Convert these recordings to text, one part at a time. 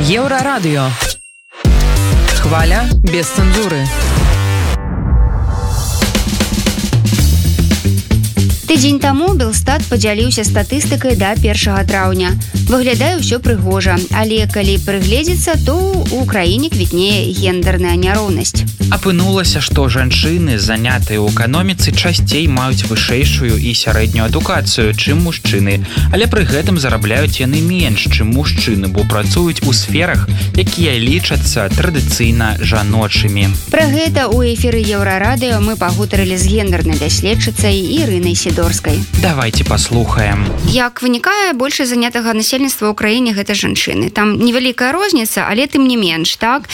Еврорадио. Хваля без цензуры. Тыдзень таму Белстат падзяліўся статыстыкай да 1 траўня. Выглядае ўсё прыгожа, але калі прыгледзецца, то ў краіне квітнее гендерная няроўнасць. Апынулася, што жанчыны, занятыя ў эканоміцы, часцей маюць вышэйшую і сярэднюю адукацыю, чым мужчыны, але пры гэтым зарабляюць яны менш, чым мужчыны, бо працуюць у сферах, якія лічацца традыцыйна жаночымі. Пра гэта ў эфіры Еўрарадыё мы пагутарылі з гендернай даследчыцай Ірынай Сідорскай. Давайте паслухаем. Як вынікае, больше занятага насельніцтва ў краіне гэта жанчыны. Там невялікая розніца, але тым не менш, так?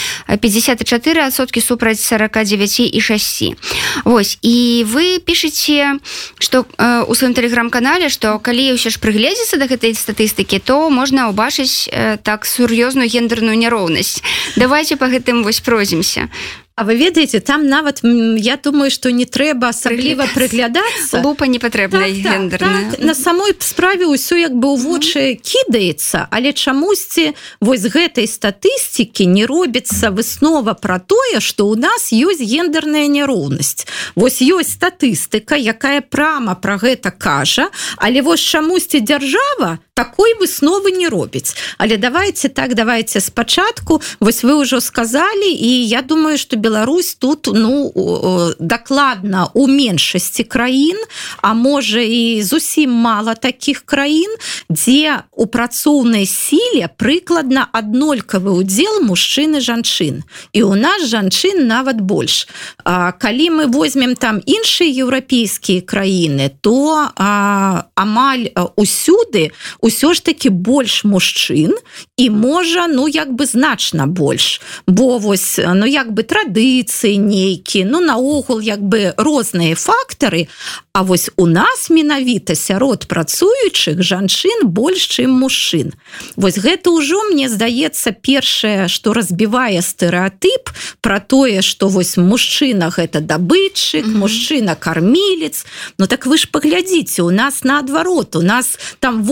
54% супраць 49,6%. Вось, і вы пішаце, што у сваім тэлеграм-канале, што калі ўсё ж прыгледзецца да гэтай статыстыкі, то можна ўбачыць так сур'ёзную гендерную няроўнасць. Давайте па гэтым вось пройдземся. А вы ведаеце, там нават, я думаю, што не трэба асабліва прыглядацца. Лупа не патрэбна гендерная. Так, на самой справе ўсё як бы ў вочы кідаецца, але чамусьці вось гэтай статыстыкі не робіцца выснова пра тое, што ў нас ёсць гендерная няроўнасць. Вось ёсць статыстыка, якая прама пра гэта кажа, але вось чамусьці дзяржава такой высновы не робіць. Але давайте спачатку, вось вы ўжо сказалі, і я думаю, што Беларусь тут, дакладна у меншасці краін, а можа і зусім мала такіх краін, дзе у працоўнай сіле прыкладна аднолькавы ўдзел мужчын і жанчын. І у нас жанчын нават больш. Калі мы возьмем там іншыя еўрапейскія краіны, то амаль усюды ўсё ж таки больш мужчын і можа, як бы значна больш. Бо вось, як бы традыцыі нейкі, наогул як бы розныя фактары, а вось у нас менавіта сярод працуючых жанчын больш, чым мужчын. Вось гэта ўжо, мне здаецца, першае, што разбівае стэрэатып пра тое, што вось мужчына гэта дабытчык, мужчына кармілец. Так вы ж паглядзіце, у нас наадварот, у нас там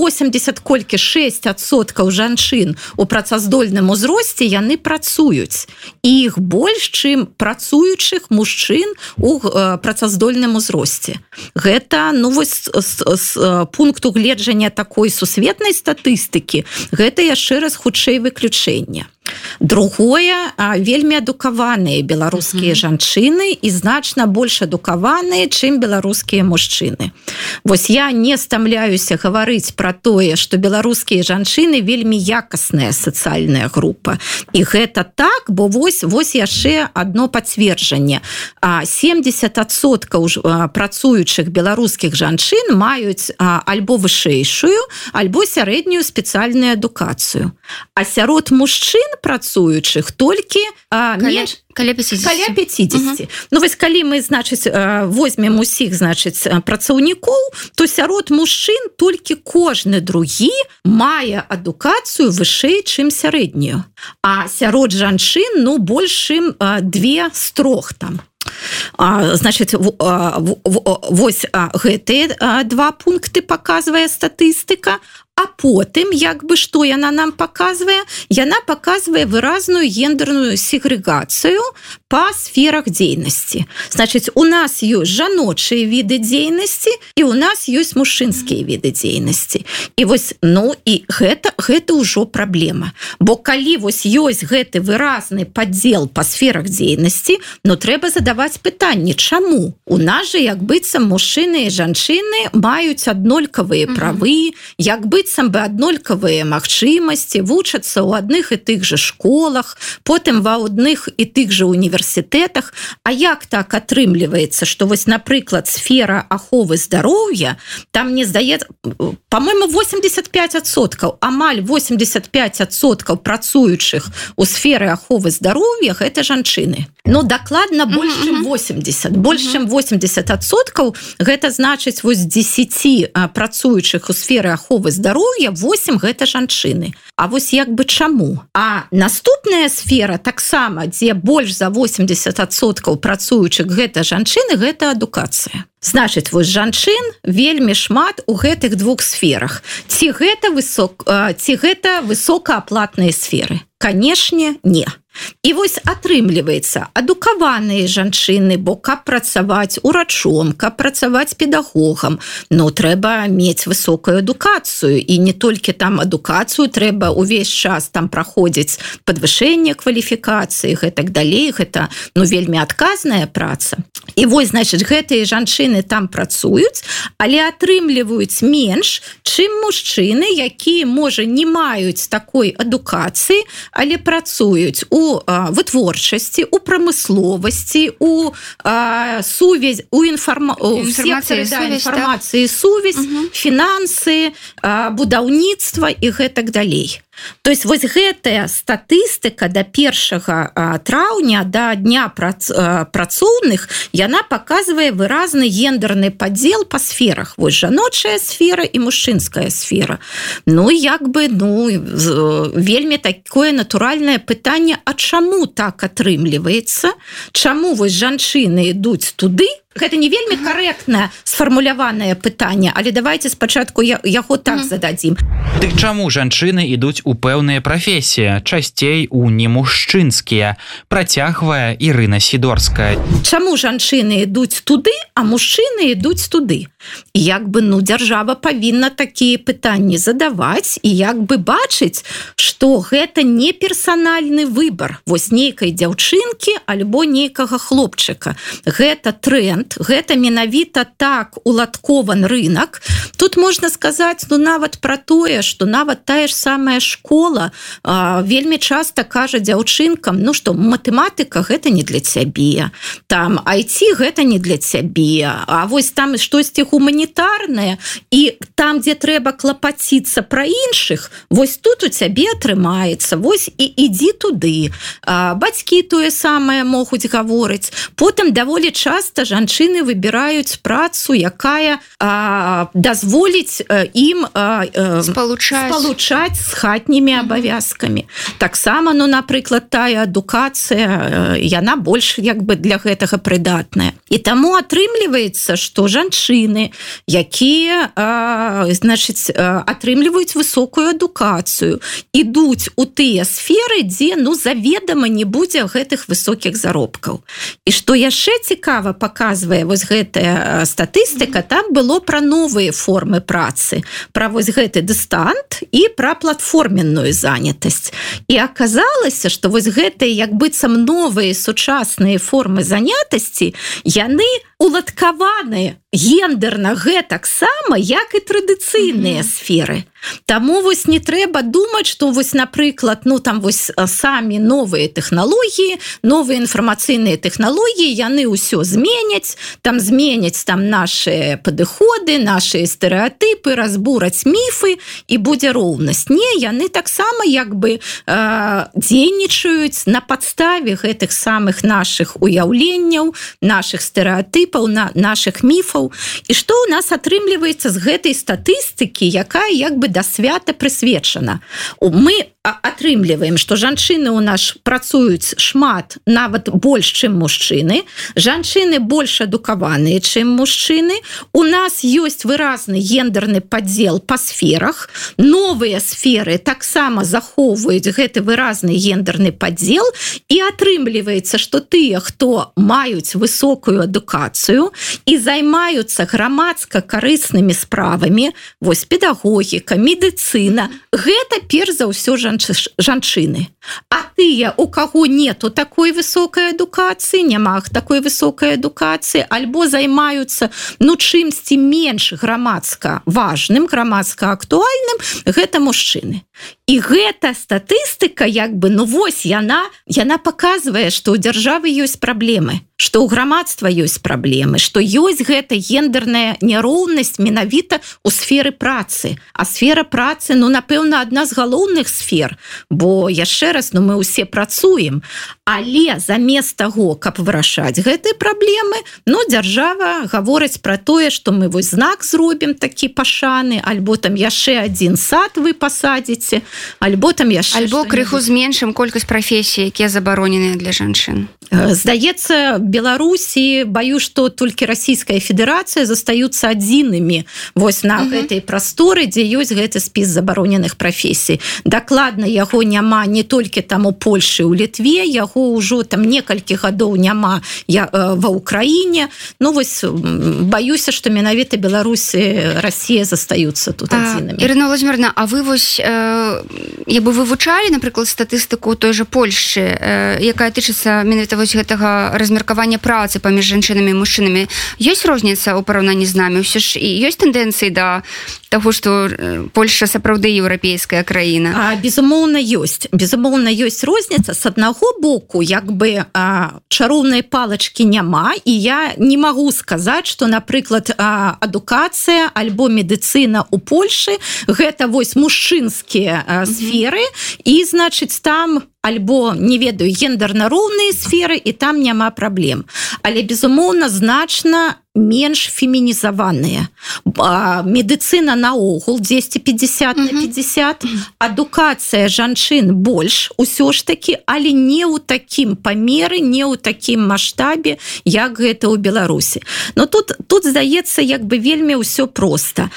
6% жанчын у працаздольным узросце яны працуюць. І іх больш, чым працуючых мужчын у працаздольным узросце. Гэта, вось з пункту гледжання такой сусветнай статыстыкі, гэта яшчэ раз хутчэй выключэнне. Другое, вельмі адукаваныя беларускія жанчыны і значна больш адукаваныя, чым беларускія мужчыны. Вось я не стамляюся гаварыць пра тое, што беларускія жанчыны вельмі якасная сацыяльная група. І гэта так, бо вось яшчэ адно пацверджанне. 70% працуючых беларускіх жанчын маюць альбо вышэйшую, альбо сярэднюю спецыяльную адукацыю. А сярод мужчын працуючых толькі менш каля 50. Вось калі мы, возьмем усіх, працаўнікоў, то сярод мужчын толькі кожны другі мае адукацыю вышэй, чым сярэднюю. А сярод жанчын, больш, чым 2 з 3 там. Вось гэтыя 2 пункты паказвае статыстыка. А потым, як бы, што яна нам паказвае? Яна паказвае выразную гендерную сегрэгацыю па сферах дзейнасці. У нас ёсць жаночыя віды дзейнасці і у нас ёсць мужчынскія віды дзейнасці. І вось, і гэта ўжо праблема. Бо калі вось ёсць гэты выразны падзел па сферах дзейнасці, трэба задаваць пытанне, чаму? У нас жа, як быццам, мужчыны і жанчыны маюць аднолькавыя правы, як быццам бы аднолькавыя магчымасці, вучацца ў адных і тых жа школах, потым ва адных і тых жа універсітэтах. А як так атрымліваецца, што вось, напрыклад, сфера аховы здароўя, там, мне здаецца, па-мойму, 85%, амаль 85% працуючых у сферы аховы здароўя гэта жанчыны. Дакладна больш, чым 80. Больш, чым 80%, гэта значыць, вось 10 працуючых у сферы аховы здароўя 8 гэта жанчыны. А вось як бы чаму? А наступная сфера таксама, дзе больш за 80% працуючых гэта жанчыны, гэта адукацыя. Значыць, вось жанчын вельмі шмат у гэтых 2 сферах. Ці гэта высокааплатныя сферы? Канешне, не. І вось атрымліваецца адукаваныя жанчыны, бо каб працаваць урачом, каб працаваць педагогам, ну трэба мець высокую адукацыю, і не толькі там адукацыю, трэба увесь час там праходзіць падвышэнне кваліфікацыі, гэтак далей, гэта ну вельмі адказная праца. І вось, значыць, гэтыя жанчыны там працуюць, але атрымліваюць менш, чым мужчыны, якія, можа, не маюць такой адукацыі, але працуюць у вытворчасці, у прамысловасці, у сувязь, у інфармацыі, сувязь, фінансы, будаўніцтва і гэтак далей. То есть вось гэтая статыстыка до 1 траўня, до дня працоўных, яна показывае выразны гендерны падзел па сферах. Вось жаночая сфера і мужчынская сфера. Ну, як бы, ну, вельмі такое натуральнае пытанне, а чаму так атрымліваецца? Чаму вось жанчыны ідуць туды? Гэта не вельмі карэктна сфармуляванае пытанне, але давайте спачатку яго так зададзім. Дык чаму жанчыны ідуць у пэўныя прафесіі, часцей у немужчынскія, працягвае Ірына Сідорская. Чаму жанчыны ідуць туды, а мужчыны ідуць туды? І як бы, ну, дзяржава павінна такія пытанні задаваць і як бы бачыць, што гэта не персанальны выбар вось нейкай дзяўчынкі альбо нейкага хлопчыка. Гэта тренд, гэта менавіта так уладкован рынок. Тут можна сказаць, ну, нават пра тое, што нават тая ж самая школа вельмі часта кажа дзяўчынкам, ну, што матэматыка гэта не для цябе, там IT гэта не для цябе, а вось там штосьці гуманітарнае, і там, дзе трэба клапаціцца пра іншых, вось тут у цябе атрымаецца, вось і ідзі туды. Бацькі тое самае могуць гаворыць. Потым даволі часта жанчыны выбіраюць працу, якая дазволіць ім спалучаць з хатнімі абавязкамі. Таксама, ну, напрыклад, тая адукацыя, яна больш як бы для гэтага прыдатная. І таму атрымліваецца, што жанчыны, якія, значыць, атрымліваюць высокую адукацыю, ідуць у тыя сферы, дзе, ну, заведама не будзе гэтых высокіх заробкаў. І што яшчэ цікава показывае вось гэтая статыстыка, там было пра новыя формы працы, пра вось гэты дыстант і пра платформенную занятасць. І аказалася, што вось гэтыя як быццам новыя сучасныя формы занятасці, яны уладкаваныя гендерна гэтак сама, як і традыцыйныя сферы. Таму вось не трэба думаць, што вось, напрыклад, ну там вось самі новыя тэхналогіі, новыя інфармацыйныя тэхналогіі, яны ўсё зменяць там нашы падыходы, нашы стэрэатыпы, разбураць міфы і будзе роўнасць. Не, яны таксама як бы дзейнічаюць на падставе гэтых самых нашых уяўленняў, нашых стэрэатыпаў, нашых міфаў. І што ў нас атрымліваецца з гэтай статыстыкі, якая як бы да свята прысвечана. Мы атрымліваем, што жанчыны ў нас працуюць шмат, нават больш, чым мужчыны. Жанчыны больш адукаваныя, чым мужчыны. У нас ёсць выразны гендерны падзел па сферах. Новыя сферы таксама захоўваюць гэты выразны гендерны падзел, і атрымліваецца, што тыя, хто маюць высокую адукацыю і займаюцца грамадска-карыснымі справамі, вось педагогіка, медыцына, гэта перш за ўсё жанчыны. А тыя, у каго нету такой высокай адукацыі, няма такой высокай адукацыі, альбо займаюцца, ну, чымсьці менш грамадска важным, грамадска актуальным, гэта мужчыны. І гэта статыстыка, як бы, ну, вось яна паказвае, што ў дзяржавы ёсць праблемы, што ў грамадства ёсць праблемы, што ёсць гэта гендерная няроўнасць менавіта ў сферы працы. А сфера працы, ну, напэўна, адна з галоўных сфер, бо, яшчэ раз, ну, мы ўсе працуем, але замест таго, каб вырашаць гэтыя праблемы, ну, дзяржава гаворыць пра тое, што мы вось знак зробім такі пашаны, альбо там яшчэ адзін сад вы пасадзіце, альбо там яшчэ... Альбо крыху зменшым колькасць прафесій, якія забароненыя для жанчын. Здаецца, Беларусі, баю, што толькі Расійская Федэрацыя застаюцца адзінымі вось на гэтай прасторы, дзе ёсць гэты спіс забароненых прафесій. Дакладна яго няма не толькі там у Польшы, у Літве, яго ўжо там некалькі гадоў няма ва Ўкраіне. Ну вось баюся, што менавіта Беларусі, Расія застаюцца тут адзінымі. Ірына Владимировна, а вы вось як бы вывучалі, напрыклад, статыстыку той жа Польшчы, якая тычыцца менавіта вось гэтага размеркавання працы паміж жанчынамі і мужчынамі? Ёсць розніца ў параўнанні з намі? Ўсё ж і ёсць тэндэнцыі да таго, што Польшча сапраўды еўрапейская краіна? Безумоўна, ёсць. Безумоўна, ёсць розніца. З аднаго боку, як бы чароўнай палачкі няма, і я не магу сказаць, што, напрыклад, адукацыя альбо медыцына ў Польшы гэта вось мужчынскія сферы, і, значыць, там альбо, не ведаю, гендерна-роўныя сферы, і там няма праблем. Але, безумоўна, значна менш фемінізаваныя. Медыцына наогул 250 на 50, адукацыя жанчын больш усё ж такі, але не ў такім памеры, не ў такім маштабе, як гэта ў Беларусі. Но тут здаецца, як бы вельмі ўсё проста.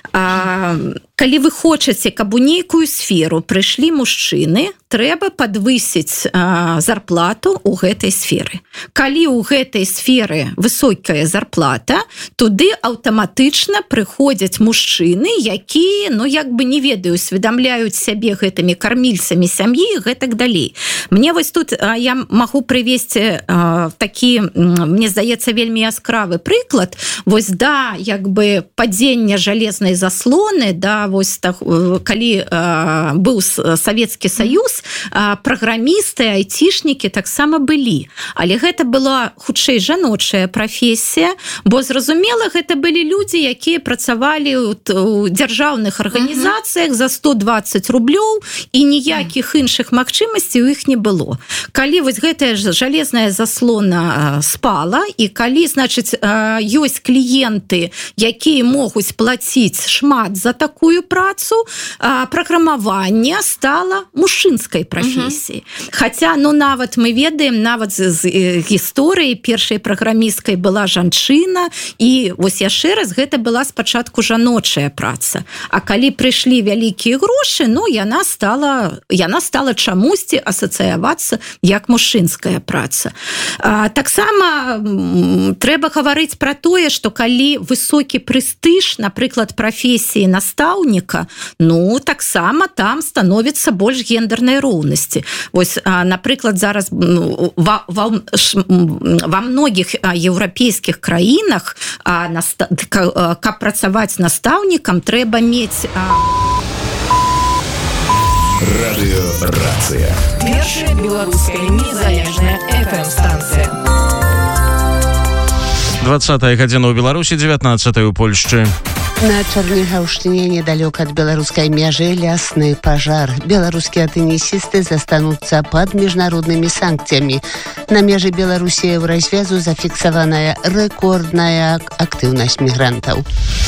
Калі вы хочаце, каб у нейкую сферу прыйшлі мужчыны, трэба падвысіць зарплату ў гэтай сферы. Калі ў гэтай сферы высокая зарплата, туды аўтаматычна прыходзяць мужчыны, якія, ну, як бы, не ведаю, усведамляюць сябе гэтымі кармільцамі сям'і і гэтак далей. Мне вось тут я магу прывесці такі, мне здаецца, вельмі яскравы прыклад. Вось, да, як бы падзення жалезнай заслоны, да, вось так, калі быў Савецкі Саюз, праграмісты, айцішнікі таксама былі. Але гэта была хутчэй жаночая прафесія, бо, зразумела, гэта былі людзі, якія працавалі ў дзяржаўных арганізацыях за 120 рублёў, і ніякіх іншых магчымасцей у іх не было. Калі вось гэтая жалезная заслона спала, і калі, значыць, ёсць кліенты, якія могуць плаціць шмат за такую працу, праграмаванне стала мужчынскай прафесіяй. Хаця, ну, нават мы ведаем, нават з гісторыі першай праграмісткай была жанчына, і вось яшчэ раз, гэта была спачатку жаночая праца. А калі прыйшлі вялікія грошы, ну, яна стала чамусьці асацыявацца як мужчынская праца. Таксама трэба гаварыць пра тое, што калі высокі прэстыж, напрыклад, прафесіі настаўніка, ну, таксама там становіцца больш гендернай роўнасці. Вось, напрыклад, зараз ва многіх еўрапейскіх краінах, каб працаваць настаўнікам, трэба мець... Радыёрацыя. Першая беларуская незалежная FM-станцыя. 20-я гадзіна ў Беларусі, 19-я ў Польшчы. На Чарнігаўшчыне, недалёк ад беларускай мяжы, лясны пажар. Беларускія тэнісісты застануцца пад міжнароднымі санкцыямі. На межы Беларусі і Еўразвязу зафіксаваная рэкордная актыўнасць мігрантаў.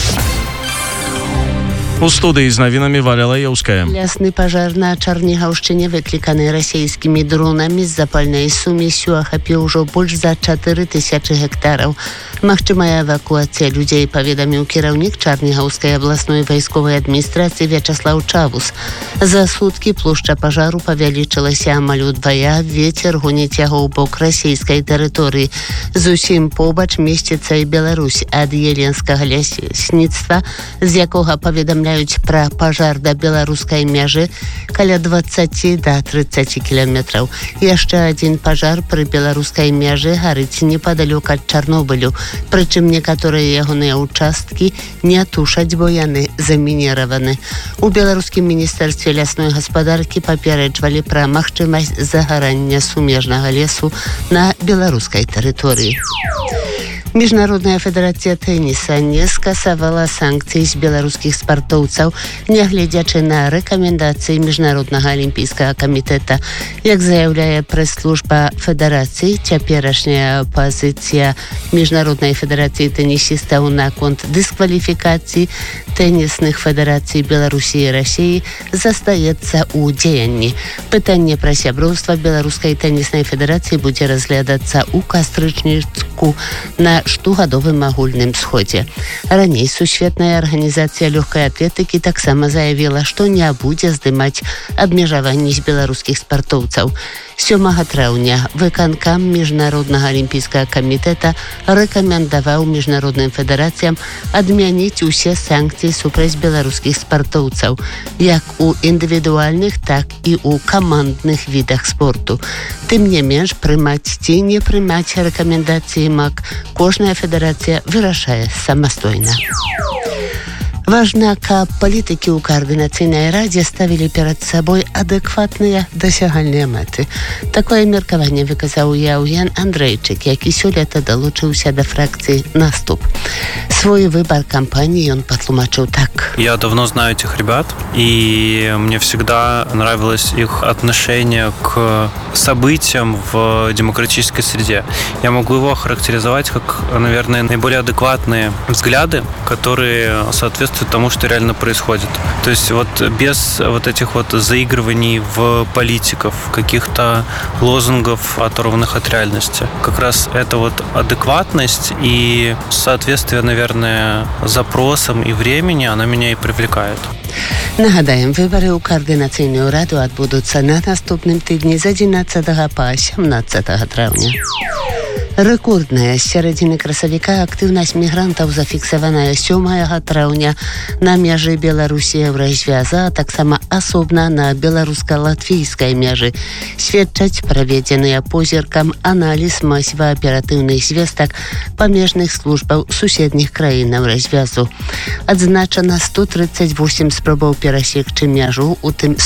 У студыі з навінамі Валя Лаеўская. Лясны пажар на Чарнігаўшчыне, выкліканы расійскімі дронамі з запальнай сумесю, ахапіў ужо больш за 4000 гектараў. Магчымая эвакуацыя людзей, паведаміў кіраўнік Чарнігаўскай абласной вайсковай адміністрацыі Вячаслаў Чавус. За суткі плошча пажару павялічылася амаль удвая, вецер гоніць яго ў бок расійскай тэрыторыі. Зусім побач месціцца і Беларусь. Ад Еленскага лясніцтва, з якога паведамляюць пра пажар да беларускай мяжы, каля 20 да 30 кіламетраў. Яшчэ адзін пажар пры беларускай мяжы гарыць непадалёк ад Чарнобылю. Прычым некаторыя ягоныя ўчасткі не тушаць, бо яны замініраваны. У беларускім міністэрстве лясной гаспадаркі папярэджвалі пра магчымасць загарання сумежнага лесу на беларускай тэрыторыі. Міжнародная федэрацыя тэніса не скасавала санкцыі з беларускіх спартоўцаў, нягледзячы на рэкамендацыі Міжнароднага алімпійскага камітэта. Як заяўляе прэс-служба федэрацыі, цяперашняя пазіцыя Міжнароднай федэрацыі тэнісістаў наконт дыскваліфікацыі тэнісных федэрацый Беларусі і Расіі застаецца ў дзеянні. Пытанне пра сяброўства Беларускай тэніснай федэрацыі будзе разглядацца ў кастрычніку на штогадовым агульным сходзе. Раней Сусветная арганізацыя лёгкай атлетыкі таксама заявіла, што не будзе здымаць абмежаванні з беларускіх спартоўцаў. 7 траўня выканкам Міжнароднага алімпійскага камітэта рэкамендаваў міжнародным федэрацыям адмяніць усе санкцыі супраць беларускіх спартоўцаў, як у індывідуальных, так і ў камандных відах спорту. Тым не менш, прымаць ці не прымаць рэкамендацыі МАК кожная федэрацыя вырашае самастойна. Важна, каб палітыкі ў каардынацыйнай радзе ставілі перад сабой адэкватныя дасягальныя мэты. Такое меркаванне выказаў Яўген Андрейчык, які сёлета далучыўся да фракцыі «Наступ». Свой выбор кампании он патлумачыў так. Я давно знаю этих ребят, и мне всегда нравилось их отношение к событиям в демократической среде. Я могу его охарактеризовать как, наверное, наиболее адекватные взгляды, которые соответствуют тому, что реально происходит. То есть вот без вот этих вот заигрываний в политиков, каких-то лозунгов, оторванных от реальности. Как раз это вот адекватность и соответствие, наверное, запросам и времени, она меня и привлекает. Нагадаем, выборы ў каардынацыйную раду адбудуцца на наступным тыдні з 11 па 17 траўня. Рэкордная з сярэдзіны красавіка актыўнасць мігрантаў зафіксаваная 7 траўня на мяжы Беларусі-Еўразвяза, а таксама асобна на беларуска-латвійскай мяжы. Сведчаць праведзеныя позіркам аналіз масіва аператыўных звестак памежных службаў суседніх краінаў развязу. Адзначана 138 спробаў перасекчы мяжу, у тым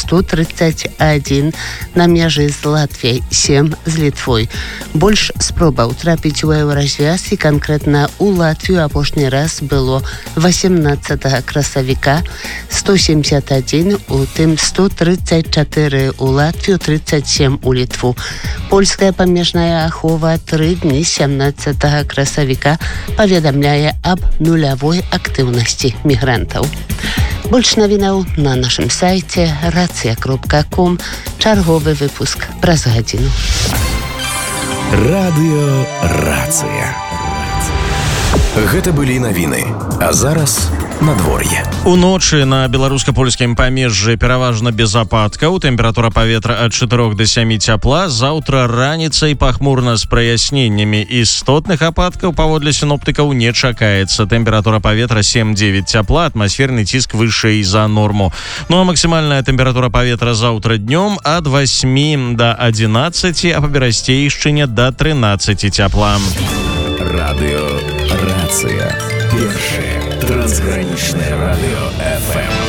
131 на мяжы з Латвіяй, 7 з Літвой. Больш спробаў трапіць у Еўразвяз і канкрэтна ў Латвію апошні раз было 18 красавіка, 171, у тым 134 у Латвію, 37 у Літву. Польская памежная ахова 3 дні 17 красавіка паведамляе аб нулявой актыўнасці мігрантаў. Больш навінаў на нашым сайце racja.com. Чарговы выпуск праз гадзіну. Радыё Рацыя. Гэта былі навіны. А зараз надвор'е. Уночы на беларуска-польскім памежжы пераважна без ападкаў. Тэмпература паветра ад 4 до 7 цяпла. Заўтра раніцай пахмурна з праясненнямі. Істотных ападкаў паводле сіноптыкаў не чакаецца. Тэмпература паветра 7-9 цяпла, атмасферны ціск вышэй за норму. Ну а максімальная тэмпература паветра заўтра днём ад 8 до 11, а па берасцейшчыне до 13 цяпла. Радыё Рацыя. Першае трансгранічнае радыё FM.